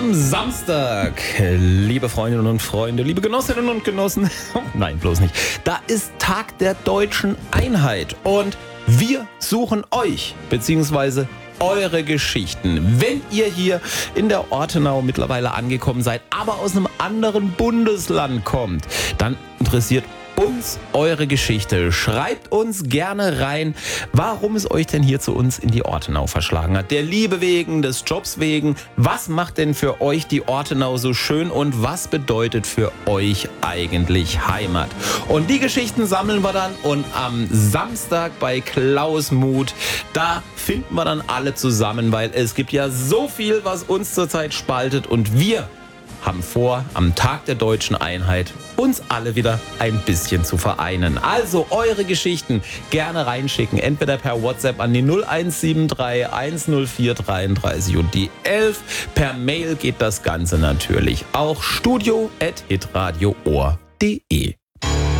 Am Samstag, liebe Freundinnen und Freunde, liebe Genossinnen und Genossen, nein, bloß nicht, da ist Tag der deutschen Einheit und wir suchen euch, beziehungsweise eure Geschichten. Wenn ihr hier in der Ortenau mittlerweile angekommen seid, aber aus einem anderen Bundesland kommt, dann interessiert uns eure Geschichte. Schreibt uns gerne rein, warum es euch denn hier zu uns in die Ortenau verschlagen hat. Der Liebe wegen, des Jobs wegen. Was macht denn für euch die Ortenau so schön und was bedeutet für euch eigentlich Heimat? Und die Geschichten sammeln wir dann und am Samstag bei Klaus Mut, da finden wir dann alle zusammen, weil es gibt ja so viel, was uns zurzeit spaltet und wir haben vor, am Tag der deutschen Einheit uns alle wieder ein bisschen zu vereinen. Also eure Geschichten gerne reinschicken, entweder per WhatsApp an die 0173 104 33 und die 11. Per Mail geht das Ganze natürlich auch studio@hitradio.de.